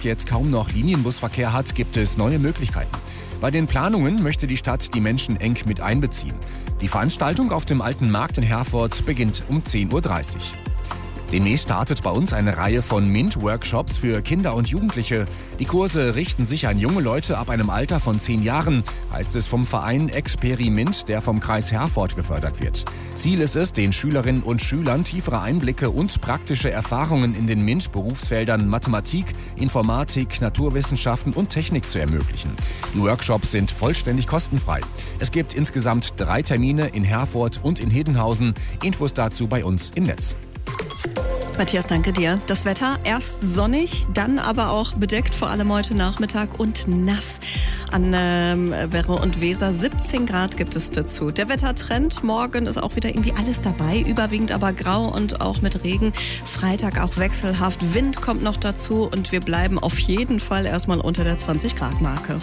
jetzt kaum noch Linienbusverkehr hat, gibt es neue Möglichkeiten. Bei den Planungen möchte die Stadt die Menschen eng mit einbeziehen. Die Veranstaltung auf dem Alten Markt in Herford beginnt um 10:30 Uhr. Demnächst startet bei uns eine Reihe von MINT-Workshops für Kinder und Jugendliche. Die Kurse richten sich an junge Leute ab einem Alter von 10 Jahren, heißt es vom Verein Experiment, der vom Kreis Herford gefördert wird. Ziel ist es, den Schülerinnen und Schülern tiefere Einblicke und praktische Erfahrungen in den MINT-Berufsfeldern Mathematik, Informatik, Naturwissenschaften und Technik zu ermöglichen. Die Workshops sind vollständig kostenfrei. Es gibt insgesamt 3 Termine in Herford und in Hedenhausen. Infos dazu bei uns im Netz. Matthias, danke dir. Das Wetter erst sonnig, dann aber auch bedeckt, vor allem heute Nachmittag und nass. An Werre und Weser 17 Grad gibt es dazu. Der Wettertrend, morgen ist auch wieder irgendwie alles dabei, überwiegend aber grau und auch mit Regen. Freitag auch wechselhaft, Wind kommt noch dazu und wir bleiben auf jeden Fall erstmal unter der 20-Grad-Marke.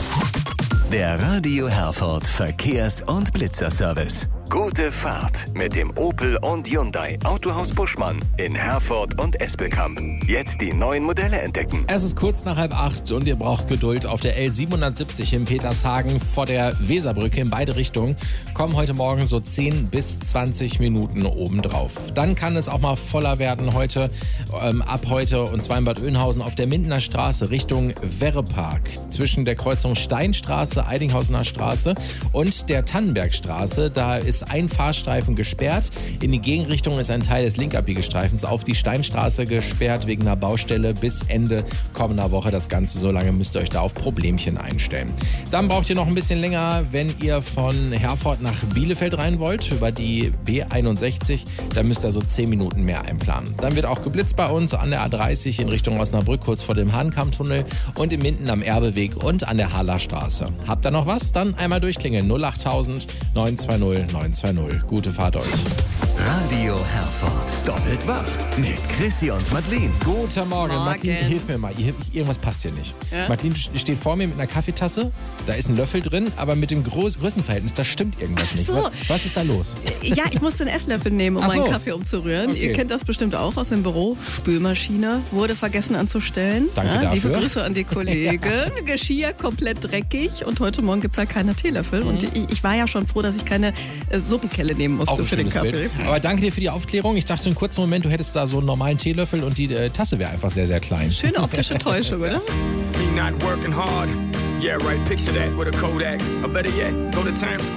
Der Radio Herford Verkehrs- und Blitzerservice. Gute Fahrt mit dem Opel und Hyundai Autohaus Buschmann in Herford und Espelkamp. Jetzt die neuen Modelle entdecken. Es ist kurz nach 7:30 und ihr braucht Geduld. Auf der L770 in Petershagen vor der Weserbrücke in beide Richtungen kommen heute Morgen so 10 bis 20 Minuten obendrauf. Dann kann es auch mal voller werden heute, ab heute, und zwar in Bad Oeynhausen auf der Mindener Straße Richtung Werrepark. Zwischen der Kreuzung Steinstraße, Eidinghausener Straße und der Tannenbergstraße. Da ist ein Fahrstreifen gesperrt. In die Gegenrichtung ist ein Teil des Linkabbiegestreifens auf die Steinstraße gesperrt wegen einer Baustelle bis Ende kommender Woche. Das Ganze, so lange müsst ihr euch da auf Problemchen einstellen. Dann braucht ihr noch ein bisschen länger, wenn ihr von Herford nach Bielefeld rein wollt, über die B61. Da müsst ihr so 10 Minuten mehr einplanen. Dann wird auch geblitzt bei uns an der A30 in Richtung Osnabrück, kurz vor dem Hahnkammtunnel und in Minden am Erbeweg und an der Haller Straße. Habt ihr noch was? Dann einmal durchklingeln. 08000 920 920. Gute Fahrt euch. Radio Herford. Doppelt wach mit Chrissy und Madeleine. Guten Morgen. Madeleine, hilf mir mal. Irgendwas passt hier nicht. Ja? Madeleine steht vor mir mit einer Kaffeetasse. Da ist ein Löffel drin, aber mit dem Größenverhältnis, da stimmt irgendwas nicht. So. Was ist da los? Ja, ich musste einen Esslöffel nehmen, um meinen Kaffee umzurühren. Okay. Ihr kennt das bestimmt auch aus dem Büro. Spülmaschine wurde vergessen anzustellen. Danke dafür. Liebe Grüße an die Kollegin. Geschirr komplett dreckig und heute Morgen gibt es halt keine Teelöffel. Und ich war ja schon froh, dass ich keine Suppenkelle nehmen musste für den Kaffee. Bild. Aber danke dir für die Aufklärung. Ich dachte einen kurzen Moment, du hättest da so einen normalen Teelöffel und die Tasse wäre einfach sehr, sehr klein. Schöne optische Täuschung, oder? Me not working hard. Yeah, right, picture that with a Kodak. Or better yet, go to Times Square.